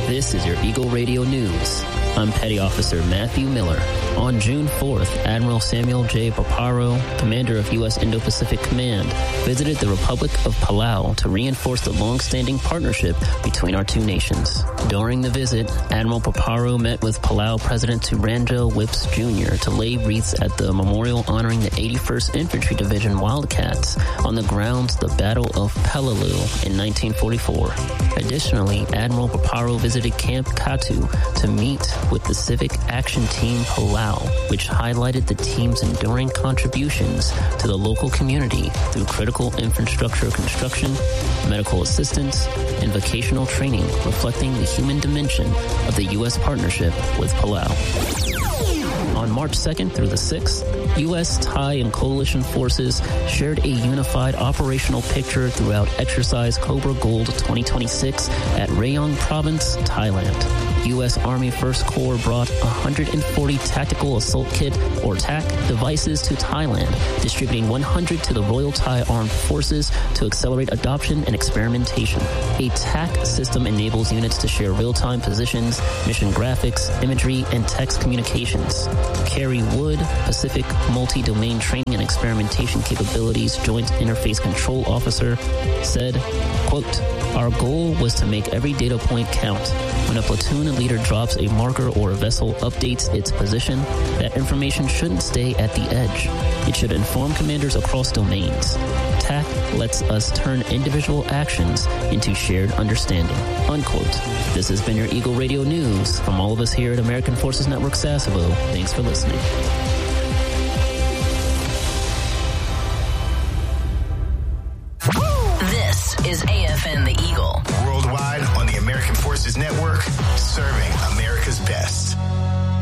This is your Eagle Radio News. I'm Petty Officer Matthew Miller. On June 4th, Admiral Samuel J. Paparo, commander of U.S. Indo-Pacific Command, visited the Republic of Palau to reinforce the long-standing partnership between our two nations. During the visit, Admiral Paparo met with Palau President Surangel Whips Jr. to lay wreaths at the memorial honoring the 81st Infantry Division Wildcats on the grounds of the Battle of Peleliu in 1944. Additionally, Admiral Paparo visited Camp Katu to meet with the Civic Action Team Palau, which highlighted the team's enduring contributions to the local community through critical infrastructure construction, medical assistance, and vocational training, reflecting the human dimension of the U.S. partnership with Palau. On March 2nd through the 6th, U.S., Thai, and coalition forces shared a unified operational picture throughout Exercise Cobra Gold 2026 at Rayong Province, Thailand. U.S. Army First Corps brought 140 Tactical Assault Kit, or TAC, devices to Thailand, distributing 100 to the Royal Thai Armed Forces to accelerate adoption and experimentation. A TAC system enables units to share real-time positions, mission graphics, imagery, and text communications. Kerry Wood, Pacific Multi-Domain Training and Experimentation Capabilities Joint Interface Control Officer, said, quote, "Our goal was to make every data point count. When a platoon leader drops a marker or a vessel updates its position, that information shouldn't stay at the edge. It should inform commanders across domains. TAC lets us turn individual actions into shared understanding." Unquote. This has been your Eagle Radio News. From all of us here at American Forces Network Sasebo, thanks for listening. This is AFN The Eagle. Worldwide on the American Forces Network, serving America's best.